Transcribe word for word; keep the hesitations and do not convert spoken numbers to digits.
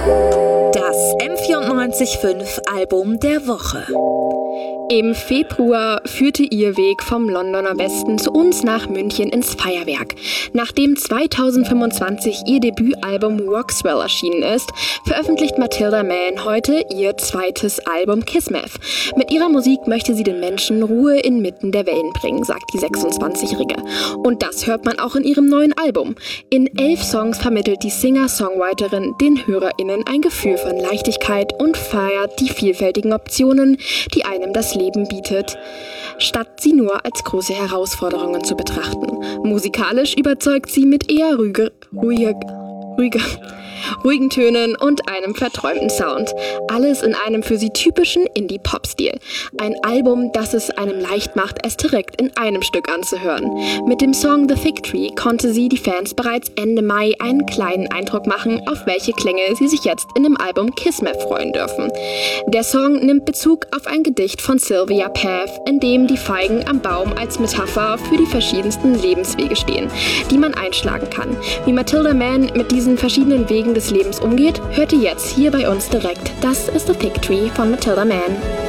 Das M vierundneunzig Komma fünf Album der Woche. Im Februar führte ihr Weg vom Londoner Westen zu uns nach München ins Feuerwerk. Nachdem zweitausendfünfundzwanzig ihr Debütalbum Roxwell erschienen ist, veröffentlicht Matilda Mann heute ihr zweites Album Kismet. Mit ihrer Musik möchte sie den Menschen Ruhe inmitten der Wellen bringen, sagt die sechsundzwanzigjährige. Und das hört man auch in ihrem neuen Album. In elf Songs vermittelt die Singer-Songwriterin den HörerInnen ein Gefühl von Leichtigkeit und feiert die vielfältigen Optionen, die einem das Leben bietet, statt sie nur als große Herausforderungen zu betrachten. Musikalisch überzeugt sie mit eher ruhiger, ruhiger, ruhiger, ruhigen Tönen und einem verträumten Sound. Alles in einem für sie typischen Indie-Pop-Stil. Ein Album, das es einem leicht macht, es direkt in einem Stück anzuhören. Mit dem Song The Fig Tree konnte sie die Fans bereits Ende Mai einen kleinen Eindruck machen, auf welche Klänge sie sich jetzt in dem Album Kismet freuen dürfen. Der Song nimmt Bezug auf ein Gedicht von Sylvia Plath, in dem die Feigen am Baum als Metapher für die verschiedensten Lebenswege stehen, die man einschlagen kann. Wie Matilda Mann mit diesen verschiedenen Wegen des Lebens umgeht, hört ihr jetzt hier bei uns direkt. Das ist The Fig Tree von Matilda Mann.